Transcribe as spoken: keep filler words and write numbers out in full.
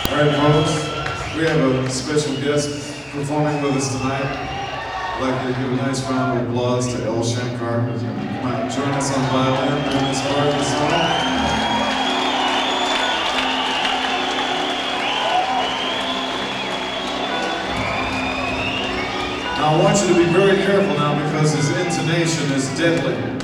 All right, folks, we have a special guest performing with us tonight. I'd like to give a nice round of applause to El Shankar, who's going to come out and join us on violin during this part of the song. Now, I want you to be very careful now because his intonation is deadly.